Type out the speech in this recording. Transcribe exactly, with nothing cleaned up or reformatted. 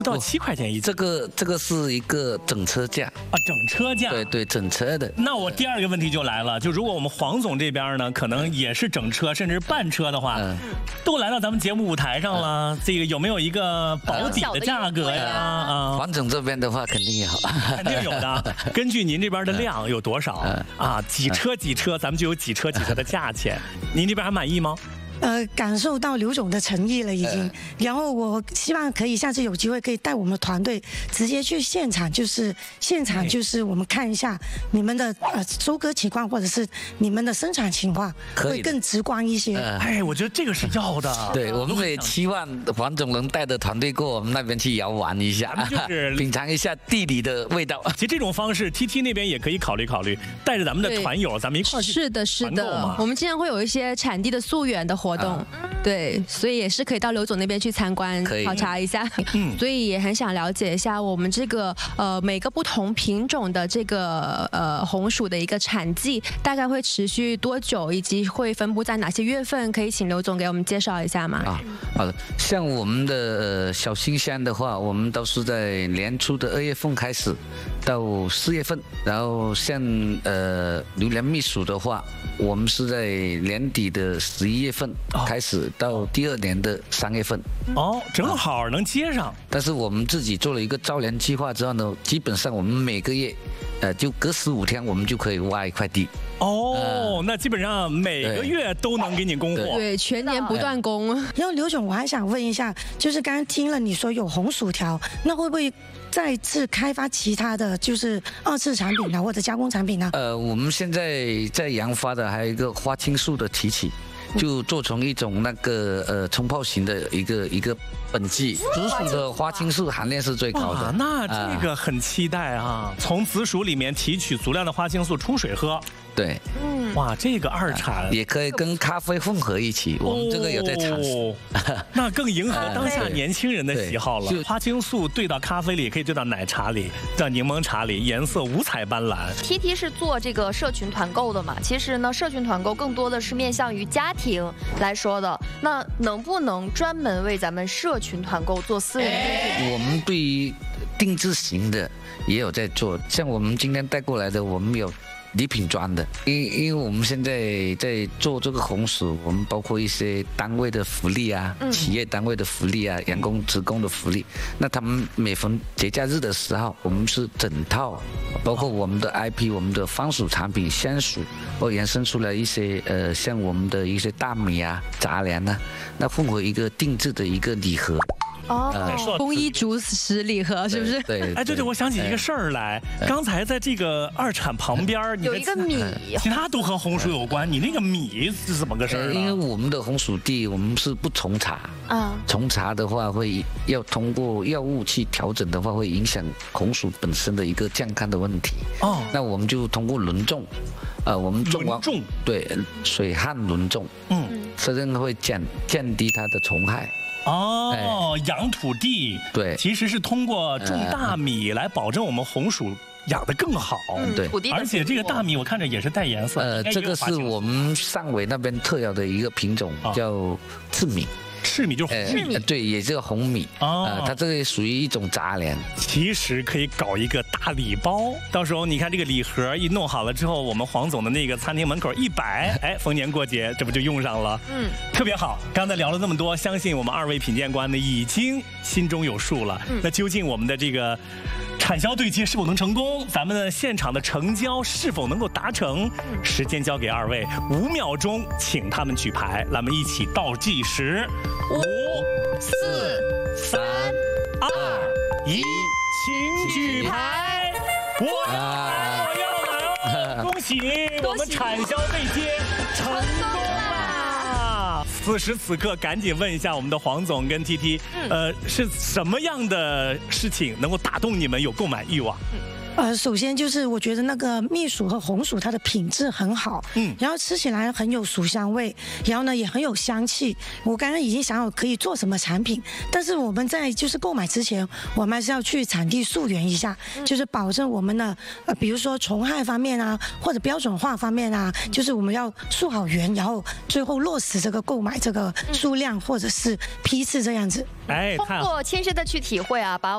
到七块钱一斤。 这个这个是一个整车价啊，整车价。 对对，整车的。 那我第二个问题就来了，就如果我们黄总这边呢，可能也是整车甚至半车的话，嗯、都来到咱们节目舞台上了，嗯、这个有没有一个保底的价格呀？啊， 黄总这边的话肯定有， 肯定有的。根据您这边的量有多少啊？几车几车，咱们就有几车几车的价钱。您这边还满意吗？ 呃，感受到刘总的诚意了已经，呃、然后我希望可以下次有机会可以带我们的团队直接去现场，就是现场就是我们看一下你们的呃收割情况或者是你们的生产情况，会更直观一些。 呃、哎，我觉得这个是要的。 对，我们也期望黄总能带着团队过我们那边去遥玩一下，就是品尝一下地里的味道。 其实这种方式 ，T T 那边也可以考虑考虑，带着咱们的团友，咱们一块儿去。 是的，是的，我们经常会有一些产地的溯源的活动。活动，啊、对，所以也是可以到刘总那边去参观考察一下，嗯，所以也很想了解一下我们这个呃每个不同品种的这个呃红薯的一个产季大概会持续多久，以及会分布在哪些月份，可以请刘总给我们介绍一下吗？ 啊，好的，像我们的、呃、小新香的话，我们都是在年初的二月份开始到四月份，然后像呃榴莲蜜薯的话，我们是在年底的十一月份。开始到第二年的三月份哦，正好能接上。 但是我们自己做了一个招联计划之后呢，基本上我们每个月，呃，就隔十五天我们就可以挖一块地。 哦，呃、那基本上每个月都能给你供货， 对，全年不断供。 然后刘总，我还想问一下，就是刚刚听了你说有红薯条，那会不会再次开发其他的就是二次产品呢，或者加工产品呢？ 呃，我们现在在研发的还有一个花青素的提取。就做成一种那个呃冲泡型的一个一个本季，紫薯的花青素含量是最高的。 那这个很期待啊！从紫薯里面提取足量的花青素冲水喝。 对， 嗯，哇，这个二产也可以跟咖啡混合一起，我们这个有在尝试， 那更迎合当下年轻人的喜好了。花青素兑到咖啡里，可以兑到奶茶里，到柠檬茶里，颜色五彩斑斓。 T T 是做这个社群团购的嘛？其实呢，社群团购更多的是面向于家庭来说的。那能不能专门为咱们社群团购做私人定制？ 我们对于定制型的也有在做，像我们今天带过来的，我们有。礼品装的，因因为我们现在在做这个红薯，我们包括一些单位的福利啊，嗯、企业单位的福利啊，员工职工的福利。那他们每逢节假日的时候，我们是整套，包括我们的 I P、我们的番薯产品、香薯，或延伸出来一些呃，像我们的一些大米啊、杂粮啊，那混合一个定制的一个礼盒。 哦，丰衣足食礼盒是不是？ 对， 哎，对对，我想起一个事儿来，刚才在这个二产旁边有一个米， 其他都和红薯有关，你那个米是怎么个事儿？ 因为我们的红薯地，我们是不重茬啊，重茬的话会要通过药物去调整的话，会影响红薯本身的一个健康的问题。哦，那我们就通过轮种，呃，我们种完种对水旱轮种，嗯，这样会降降低它的虫害。 哦，养土地， 对， 其实是通过种大米来保证我们红薯养得更好。 嗯，对， 而且这个大米我看着也是带颜色。 呃，这个是我们汕尾那边特有的一个品种，叫赤米。 赤米就是红米， 呃，对，也是红米啊，呃，它这个属于一种杂粮。 其实可以搞一个大礼包，到时候你看这个礼盒一弄好了之后，我们黄总的那个餐厅门口一摆，哎，逢年过节这不就用上了？嗯，特别好。刚才聊了那么多，相信我们二位品鉴官呢已经心中有数了。嗯，那究竟我们的这个产销对接是否能成功？咱们的现场的成交是否能够达成？时间交给二位，五秒钟，请他们举牌，咱们一起倒计时。五、四、三、二、一，请举牌！我要我要来哦！恭喜我们产销对接成功啦！此时此刻，赶紧问一下我们的黄总跟 T T， 呃，是什么样的事情能够打动你们有购买欲望？ 呃，首先就是我觉得那个蜜薯和红薯它的品质很好，嗯，然后吃起来很有薯香味，然后呢也很有香气。我刚刚已经想好可以做什么产品，但是我们在就是购买之前，我们还是要去产地溯源一下，就是保证我们的呃，比如说虫害方面啊，或者标准化方面啊，就是我们要溯好源，然后最后落实这个购买这个数量或者是批次这样子。 哎，通过亲身的去体会啊，把